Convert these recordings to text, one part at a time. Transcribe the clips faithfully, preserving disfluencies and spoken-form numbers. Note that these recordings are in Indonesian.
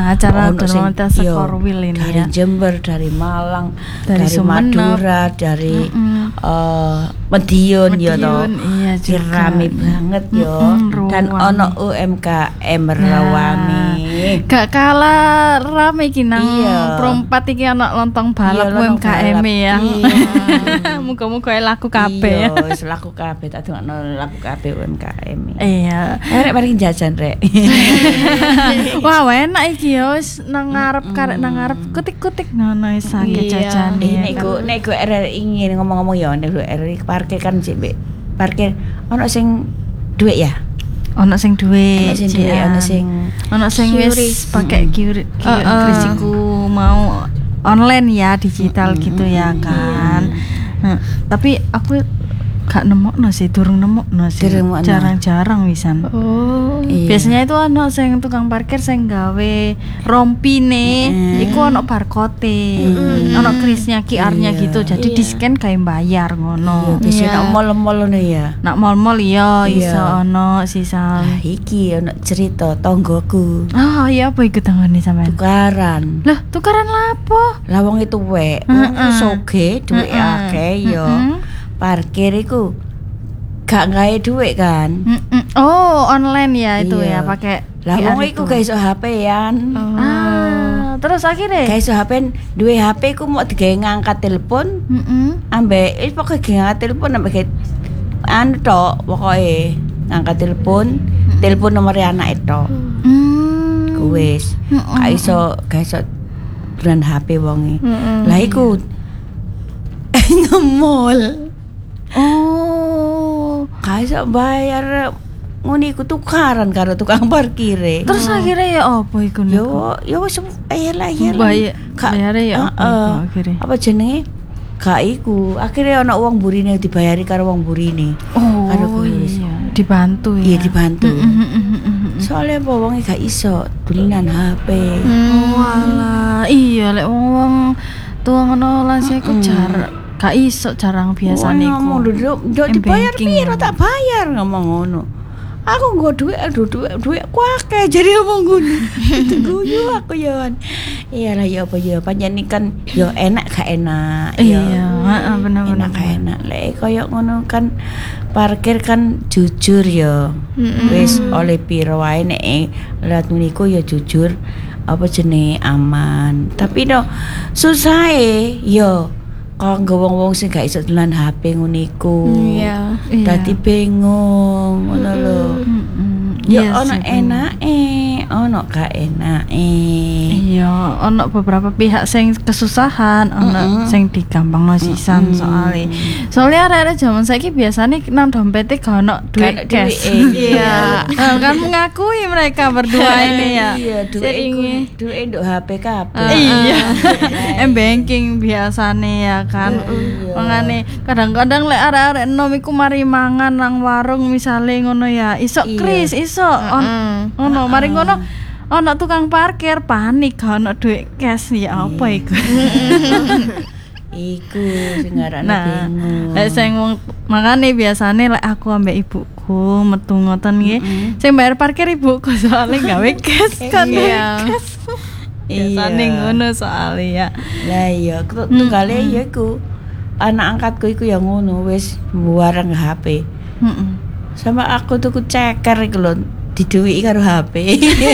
acara Durmawati Sekorwil ini dari ya. Jember, dari Malang, dari, dari Madura, dari uh, Madiun ya toh. Iya juga. Rame banget yo. Dan ono U M K M Rawami. Gak kalah rame iki nang Prompat iki ana lontong balap U M K M ya. Muga-muga laku kabeh. Iya, wis laku kabeh tak dongakno laku kabeh U M K M. Iya. Arek mari jajan rek. Wah, enak iki ya wis nang ngarep karek nang ngarep kutik-kutik ngono wis akeh jajan. Nek iku nek iku R R ingin ngomong-ngomong ya nek R R parkir kan sik parkir ono sing duit ya. Ono sing duwe, ono sing duwe, ono sing ono sing wis pakai Q R iku mau online ya, digital mm-hmm. gitu ya kan. Nah, tapi aku gak nemokno sih, durung nemokno sih. Jarang-jarang wisan. Oh. Iya. Biasanya itu ono sing tukang parkir sing gawe rompine, mm. iku ono barcode, mm. ono krisnya Q R-nya iya. gitu. Jadi iya. di-scan gawe bayar ngono. Iya, biasanya nak mall-mall ngono ya. Nak mall-mall iya iso ono sisan. Nah, iki ono cerita tonggoku. Oh, iya apa iku tanggane sampean? Tukaran. Lah, tukaran lapo? Lah wong itu wek, wong soge duwe akeh yo. Parkir iku gak gawe duit kan. Mm-mm. Oh, online ya itu iya. ya, pakai lah wong iku gak iso H P-an. Oh. Ah, terus akhirnya gak iso H P, duwe H P ku mau digawe ngangkat telepon. Heeh. Ambek wis pokoke ngangkat telepon ambek anu tok, pokoke ngangkat telepon, mm-hmm. telepon nomor anak itu. Mm. Ku wis gak iso gak iso brand H P wonge. Mm-hmm. Lah iku ngemol. Oh, kaisa bayar ngene iku tukaran karo tukang parkir. Terus oh. akhirnya ya apa iku niku? Yo yo wis ayolah ya. Bayar ya apa akhirnya? Apa jenenge? Gak iku. Akhirnya ana wong burine dibayari karo wong burine. Oh, karo iya. Dibantu ya. Iya, dibantu. Soalnya apa wonge gak iso dulinan H P. Oh, alah. Iya lek wong tuwa ngono lansia iku jar gak iso jarang biasa niku. Ngomong nduk nduk dibayar piro tak bayar ngomong ngono. Aku nggo dhuwit aduh dhuwit dhuwit ku akeh jadi omong ngono. Guyu aku ya. Iyalah ya apa ya pancen kan ya enak gak enak ya. Iya, heeh bener-bener. Enak gak enak. Lek koyo ngono kan parkir kan jujur ya. Wis oleh piro wae nek lihat niku ya jujur apa jenenge aman. Tapi no susah e ya. Kanggo wong-wong sing gak iso dolan H P ngono iku. Iya. Dadi bingung ngono lho. Ya ono enake, ono gak enake. Iya, ono beberapa pihak sing kesusahan, ono sing digampangno sisan soalé. Soale arek-arek jaman saiki biasane nang dompete gak ono duit cash. Iya. Kan mengakui mereka berdua ini ya. Iya, duit duit nduk H P kabeh. Iya. M-banking biasane ya kan. Mangane kadang-kadang lek arek-arek enom iku mari mangan nang warung misale ngono ya. Iso kris, iso ngono, mari ngono ono tukang parkir panik gak ono duit cash ya apa iku. Iku sing ngarane bingung. Lek sing wong makane biasane lek aku ambek ibuku metu ngoten nggih, sing bayar parkir ibuku soalnya gawe cash kan. Iya. Biasane ngono soalnya ya. Lah iya, tunggale ya iku. Anak angkatku iku ya ngono wis buareng H P. Heeh. Sama aku tuku ceker iku lho diduwiki karo H P.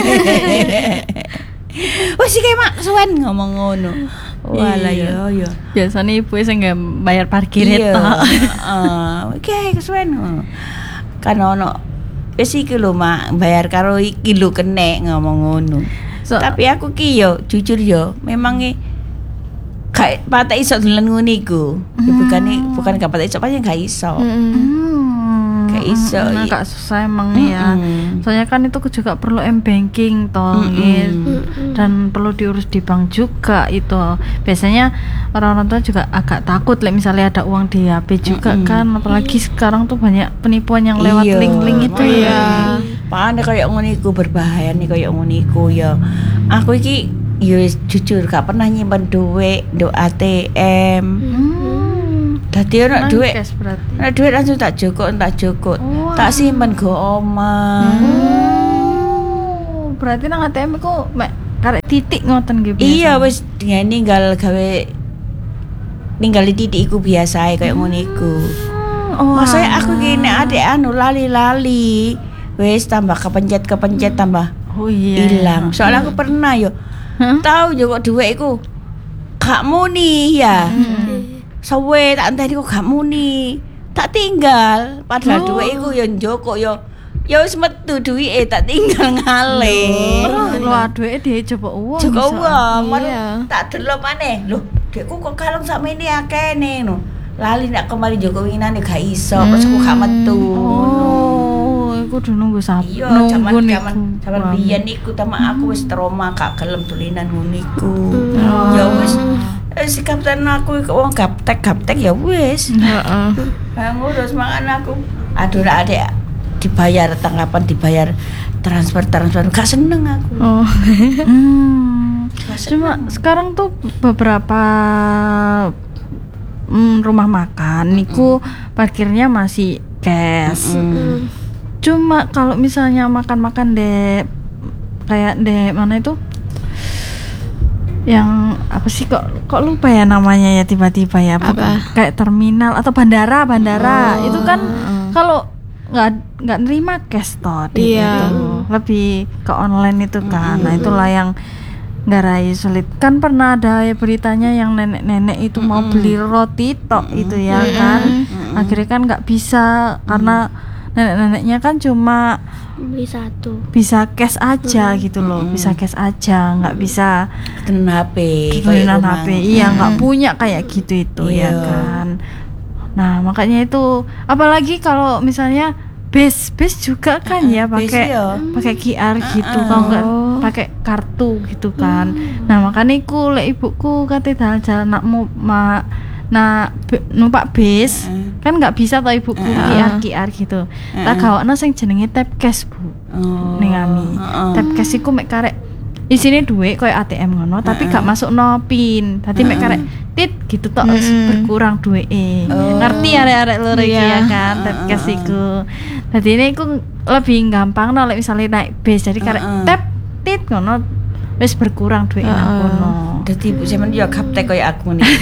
Wes iki mak suwen ngomong ngono. Walah ya ya. Biasane ibu sing bayar parkir tok. Heeh. Iki kesuwen. Kan ono wis iki lho mak bayar karo iki lho kenek ngomong ngono. So, tapi aku ki yo jujur yo memang gak patek iso dolan ngono iku. Ya bukan bukan gak patek iso, pancen gak iso. Gak iso. Nah, gak susah emang mm-hmm. ya. Soalnya kan itu juga perlu m-banking toh, mm-hmm. dan perlu diurus di bank juga itu. Biasanya orang-orang tua juga agak takut like, misalnya ada uang di H P juga mm-hmm. kan, apalagi sekarang tuh banyak penipuan yang lewat iyo. link-link itu oh, ya. Pane kayak ngono iku berbahaya nih kayak ngono iku ya. Aku iki yo jujur gak pernah nyimpen duit nduk A T M. Hmm. Dadi ana dhuwit. Ana dhuwit langsung tak jokok, tak jokok. Oh, tak simpen go omah. Hmm. Berarti nang A T M iku mek karek titik ngoten nggih biasa. Iya wis ninggal gawe ninggal titik iku biasa kaya ngono iku. Oh, maksudnya aku gini adek anu lali-lali wis tambah kepencet-kepencet tambah oh iya hilang. Soalnya aku pernah yo huh? tahu yo kok dhuwit iku gak muni ya. Hmm. Sawe tak enteni kok gak muni. Tak tinggal padahal oh. dhuwit iku yo njoko yo ya wis metu dhuwite tak tinggal ngalih. Lho dhuwite dhewe coba uang. Coba uang. Iya. Tak delok maneh. Lho, dekku kok kalung sakmene akene ngono. Lali nek kemari Joko winane gak iso, pas aku gak metu. Oh, iku kudu nunggu sabar. Iya, jaman jaman jaman biyen iku tema aku wis trauma gak gelem dolinan ngono iku. Ya wis si kapten aku kok wong gaptek-gaptek ya wis. Heeh. Ha ngurus mangan aku. Aduh nek adek dibayar tanggapan dibayar transfer transfer gak seneng aku. Oh. hmm. Cuma sekarang tuh beberapa mm, rumah makan niku mm. parkirnya masih cash. Mm. Cuma kalau misalnya makan-makan dek kayak dek mana itu yang apa sih kok kok lupa ya namanya ya tiba-tiba ya apa? Kayak terminal atau bandara bandara oh. itu kan kalau nggak nggak nerima cash toh iya. Itu lebih ke online itu kan mm-hmm. Nah itulah yang ngarai sulit kan pernah ada ya beritanya yang nenek-nenek itu mm-hmm. mau beli roti tok mm-hmm. itu ya kan mm-hmm. akhirnya kan nggak bisa mm-hmm. karena nenek-neneknya kan cuma beli satu bisa cash aja mm-hmm. gitu loh mm-hmm. bisa cash aja nggak bisa dengan H P dengan H P iya nggak mm-hmm. punya kayak gitu itu yeah. ya kan. Nah makanya itu apalagi kalau misalnya base base juga kan uh, ya pakai pakai Q R gitu uh, uh, kalau nggak pakai kartu gitu kan. Uh. Nah makanya aku lek ibuku kate jalan nak mau ma nak numpak base uh, kan nggak bisa tau ibuku uh, Q R Q R gitu. Uh, tak gawakno sing jenenge tap cash bu. Uh, ning ami. Uh, uh. Tap cash iku mek karek isine duit koyo A T M ngono uh, tapi gak masuk no pin. Dadi uh, mek karek tit gitu tok mm. berkurang duweke. Oh. Ngerti arek-arek loro iki yeah. ya kan tap cash iku. Dadi ini aku lebih gampang nek misale naik bis. Jadi karek uh, uh. tap tit ngono wis berkurang duweke uh, nang kono. Dadi ibu sampean yo gaptek koyo aku ngene.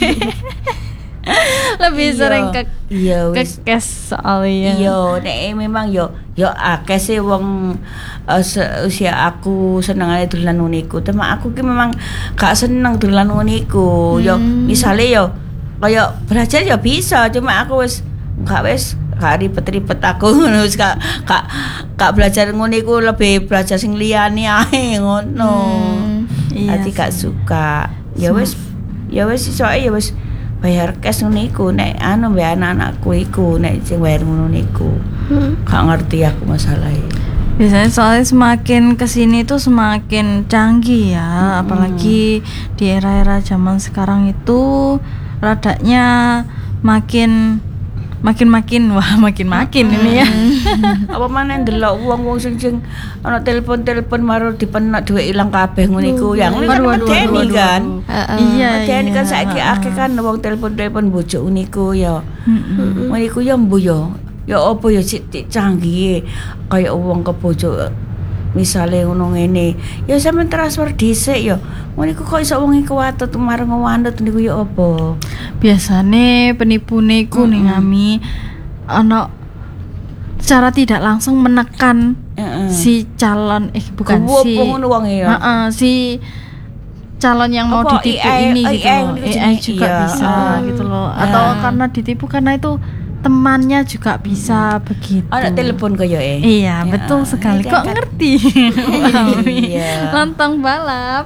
Lebih iyo, sering ke iya ke cash soalnya. Iya, nek memang yo yo akeh sih wong uh, usia aku senengane dolan ngono iku. Tema aku ki memang gak seneng dolan ngono iku. Hmm. Yo misale yo kaya belajar yo bisa, cuma aku wis gak wis gak ribet-ribet aku ngono wis gak gak gak belajar ngono iku, lebih belajar sing liyane ae ngono. Hmm. Iya. Ati gak suka. Ya wis ya wis iso ya wis bayar cash ngono iku nek anu mbek anak-anakku iku nek sing bayar ngono niku. Hmm. Gak ngerti aku masalahnya. Biasanya soalnya semakin kesini tuh semakin canggih ya, hmm. apalagi di era-era zaman sekarang itu radanya makin makin-makin wah makin-makin hmm. ini ya. Apa maneh ndelok wong-wong sing sing ana telepon-telepon maru dipenak dhuwit ilang kabeh ngono iku. Yang kan medeni kan. Iya, medeni kan saiki akeh kan wong telepon-telepon bojo niku ya. Heeh. Ngono iku ya mbu ya. Ya apa ya sik canggih kaya wong ke bojo misale ngono ngene. Ya sampean transfer dhisik ya. Ngono iku kok iso wong iku watut marang ngwanut niku ya apa? Biasane penipune iku ning ngami ana secara tidak langsung menekan uh-uh. si calon eh bukan Kebup, si ya. uh-uh, si calon yang mau apa, ditipu I A, ini I A, gitu I A, loh A I juga iya. bisa uh, gitu loh atau uh. karena ditipu karena itu temannya juga bisa begitu. Ada telepon kaya eh. Iya, ya, betul sekali. Kok kan ngerti? Iya. Lontong balap.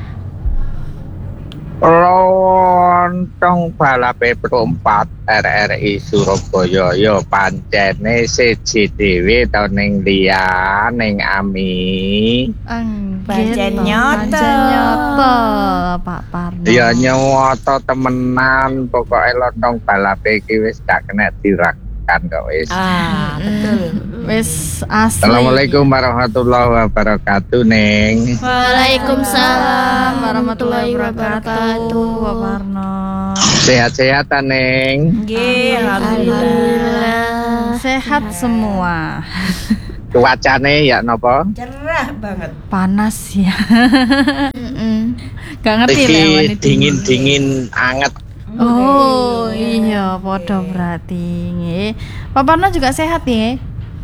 Lontong balap perempat R R I Surabaya yo pancene siji dhewe to ning liya ning ami. Pancen nyoto. Pancen nyoto, Pak Parno. Ya nyoto temenan, pokoke lontong balap iki wis gak kena dirakan kok wis. Ah, betul. Wis asli. Assalamualaikum warahmatullahi wabarakatuh, Ning. Waalaikumsalam warahmatullahi wabarakatuh, Pak Parno. Sehat-sehat ta, Ning? Nggih, alhamdulillah. Sehat semua. Cuacane ya napa? Cerah banget. Panas ya. Mm-mm. Gak ngerti lah Iki dingin-dingin anget. Oh iya, podo berarti nggih. Pak Parno juga sehat ya?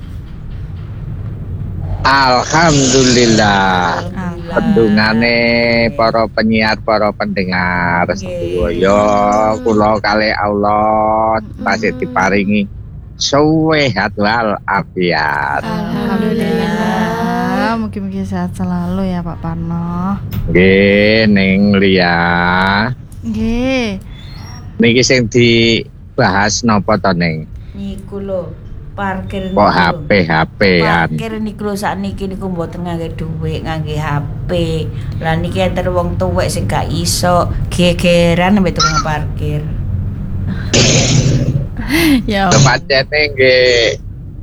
Alhamdulillah. Pendungane para penyiar, para pendengar sedaya kula kalih Allah tasih diparingi sehat wal afiat. Alhamdulillah. Mungkin-mungkin sehat selalu ya Pak Parno. Nggih ning Lia. Nggih. Niki sing dibahas napa to ning? Niku lho, parkir Kok H P H P-an. Parkir niku lho sakniki niku mboten ngangge dhuwit, ngangge H P. Lah niki enter wong tuwek sing gak iso gegeran mbek tukang parkir. Ya. Pancene nggih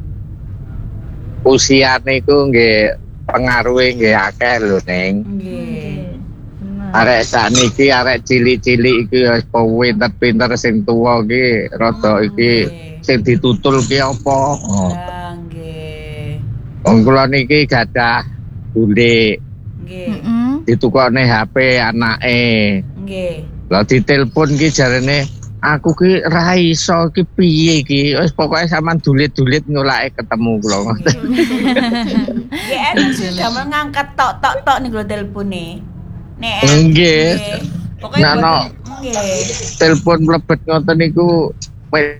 usia niku nggih pengaruhe nggih akeh lho ning. Nggih. Arek sakniki arek cilik-cilik iki wis pinter-pinter sing tuwa iki rada iki sing ditutul ki apa? Lah nggih. Wong kula niki gadah bulik Nggih. Heeh. ditukokne H P anake. Nggih. Lah ditelepon ki jarene aku ki ra iso ki piye ki wis pokoke sampean dulit-dulit nyolake ketemu kula. Nggih enak sih damel ngangkat tok tok tok niku lho telepone. Nek Nggih. Pokoke Nah, no. nggih. Telepon mlebet ngoten niku wis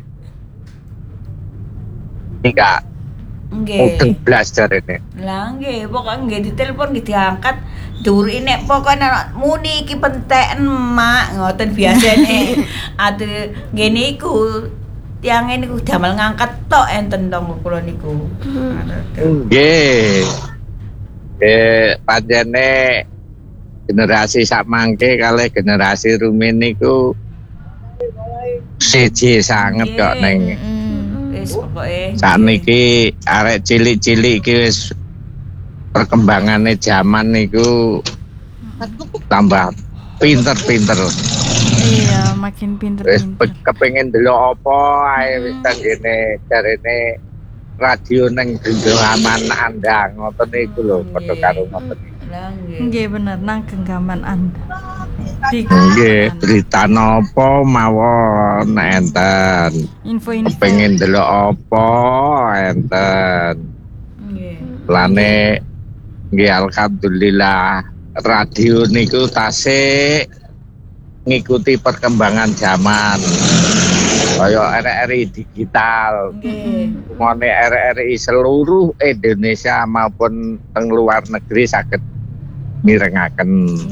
Ika Nggih. udeng blas jarene. Lah nggih, pokoke nggih ditelepon nggih diangkat. Duri nek pokoke nek muni iki pentek emak ngoten biasane. Ate ngene iku tiang niku damel ngangkat tok enten tong kula niku. Nggih. Eh panjene generasi sak mangke kalih generasi rumin niku siji sanget kok ning. Wis pokoke Sakniki arek cilik-cilik iki wis perkembangane zaman niku tambah pinter-pinter. Iya, makin Wis pinter-pinter. kepengin delok apa ae wis teng kene jarene radio ning genggaman andang ngoten niku lho padha karo ngoten. lah nggih. Nggih bener nang genggaman Anda. Di Nggih, berita napa mawon enten. info-info. Pengen delok apa enten. Nggih. Lane nggih alhamdulillah radio niku tasih ngikuti perkembangan zaman. Kaya R R I digital. Nggih. Ngene R R I seluruh Indonesia maupun teng luar negeri saged mirengaken.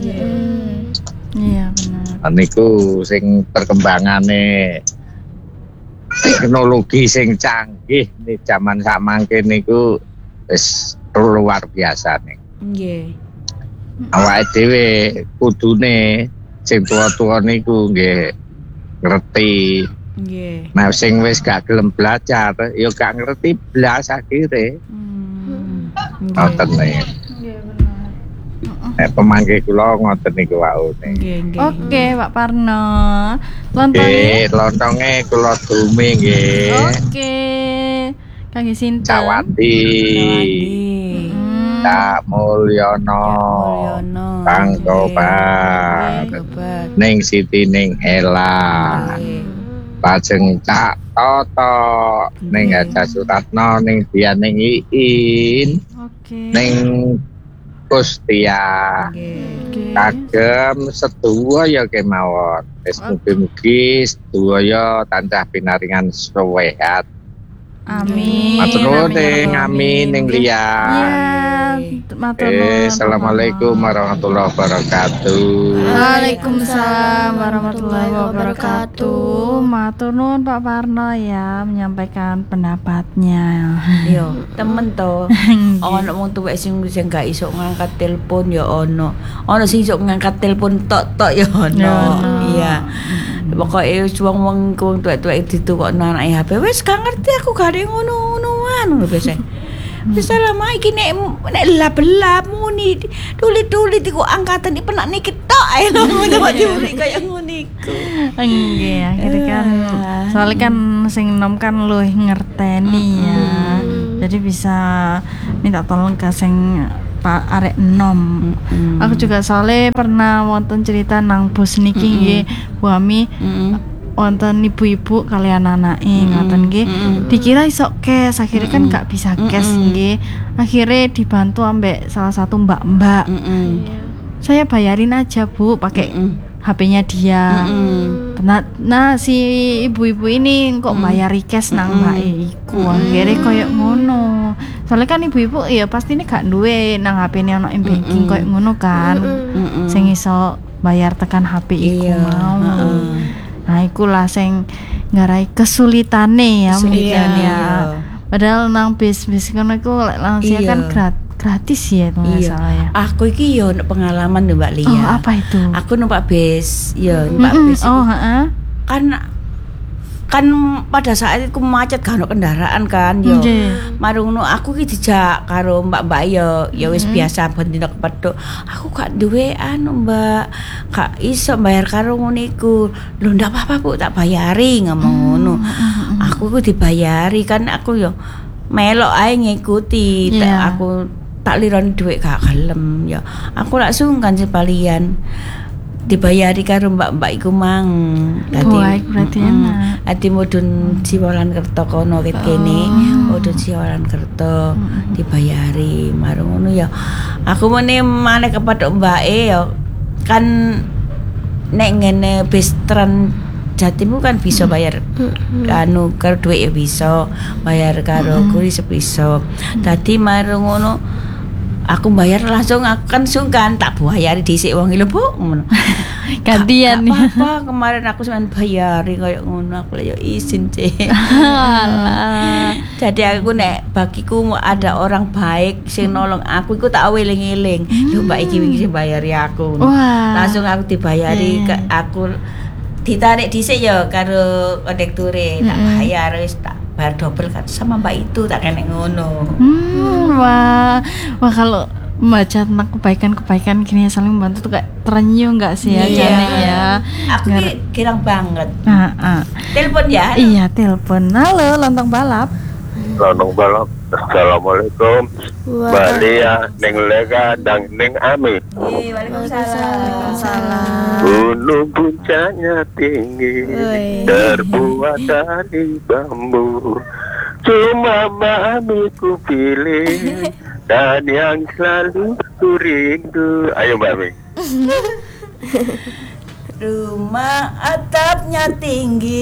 Iya benar. Niku sing perkembangane teknologi sing canggih nih zaman samangke niku wis luar biasa nih. Nggih. Awake dhewe kudune sing tua-tua niku nggih ngerti. Nggih. Nah sing wis gak gelem belajar ya gak ngerti blas akhire. Hmm. Ngoten nih. Nggih benar. Nek pemangke kula ngoten niku wae. Nggih, nggih. Oke, Pak Parno. Lontongnya. Nggih, lontonge kula dumi nggih. Oke. Kangge sinten? Cawandi. Hmm. Cak Mulyono. Mulyono. Kang Kobar. Kobar. Ning Siti ning Ela. Lajeng Cak Toto ning Haja Suratno ning Dian ning Iin Oke. ning Kustia. Nggih. Kagem sedaya ya kemawon. Wis mugi-mugi sedaya tansah pinaringan sehat. Amin. Matur nuwun Amin. ning Amin ning Lia. Iya, matur nuwun. Eh, Assalamualaikum warahmatullahi wabarakatuh. Waalaikumsalam warahmatullahi wabarakatuh. Matur nuwun Pak Parno ya menyampaikan pendapatnya. Yo, temen to. Ono wong tuwek sing sing gak iso ngangkat telepon ya ono. Ono sing iso ngangkat telepon tok-tok ya ono. Ya ono. Iya. Pokoke wong wong tuwek-tuwek ditukokno anake H P wis gak ngerti aku gak ada ngono-ngonoan ngono biasa. Wis lama iki nek nek lap-lap muni tulit-tulit iku angkatan iki penak niki tok ae lho ngono diuri kaya ngono iku. Nggih, akhirnya kan soalnya kan sing nom kan luwih ngerteni ya. Jadi bisa minta tolong ke sing Pak arek enom. Mm-mm. Aku juga soalnya pernah wonten cerita nang bos niki nggih Bu Ami. Mm-mm. Wonten ibu-ibu kalian anake Mm-mm. ngoten nggih. Mm-mm. Dikira iso cash, akhirnya kan Mm-mm. gak bisa cash Mm-mm. nggih. Akhirnya dibantu ambek salah satu mbak-mbak. Mm-mm. Saya bayarin aja Bu pakai Mm-mm. H P-nya dia. Mm-mm. Nah, nah si ibu-ibu ini kok bayari cash nang Mm-mm. mbak iku. Akhirnya koyo ngono. Soalnya kan ibu-ibu ya pasti ini gak duwe nang H P-ne ono banking Mm-mm. koyo ngono kan. Mm-mm. Sing iso bayar tekan H P iku Iya, mau. heeh. Nah, ikulah sing ngarai kesulitane ya mungkin Kesulitane, ya. iya. Padahal nang bis-bis kono iku lek lansia Iya. kan grat- gratis ya itu nggak Iya. salah ya. Aku iki yo pengalaman lho Mbak Lia. Oh, apa itu? Aku numpak bis, ya numpak Mm-mm. bis. Oh, heeh. Kan kan pada saat itu macet kan ono kendaraan kan yo. Nggih. Marung aku ki dijak karo mbak-mbak yo, ya wis biasa ben dina kepethuk. Aku gak duwe anu Mbak, gak iso bayar karo ngono iku. Lho ndak apa-apa Bu, tak bayari ngomong ngono. Aku ku dibayari kan aku yo melok ae ngikuti. Tak- Iya. Aku tak lironi dhuwit gak gelem ya. Aku lak sungkan sepalian dibayari karo mbak-mbak iku mang. Wah, iku berarti enak. Ati mudhun Siwalan Kerto kono ket kene, mudhun Siwalan Kerto dibayari marung ngono ya. Aku meneh maneh kepethuk mbake ya kan nek ngene bis tren Jatim kan bisa bayar anu karo dhuwit ya bisa, bayar karo kuwi bisa. Dadi marung ngono aku bayar langsung, aku kan sungkan tak bayari dhisik wong lho Bu ngono. Gantian Gak ya. apa-apa, kemarin aku sampean bayari koyo ngono, aku lho ya izin Cek. Alah. Jadi aku nek bagiku mau ada orang baik sing nolong aku iku tak eling-eling. Lho Mbak iki wingi sing bayari aku. Wah. Langsung aku dibayari ke aku ditarik dhisik ya karo kondekture, tak bayar wis tak bayar double kan sama Mbak itu tak kene ngono. Hmm, wah, wah kalau membaca tentang kebaikan-kebaikan gini saling membantu tuh kayak terenyuh nggak sih ya, Iya. Jane ya? Aku Nggak- ki girang banget. Ah, ah. Telepon ya. Iya, telepon. Halo, lontong balap. Lontong balap. Assalamualaikum. Mbak Lia, Neng Lega, dan Neng Ami. Eh, Waalaikumsalam. Salam. Gunung puncaknya tinggi, terbuat dari bambu. Cuma Mami ku pilih, dan yang selalu ku rindu. Ayo Mbak Ami. Rumah atapnya tinggi,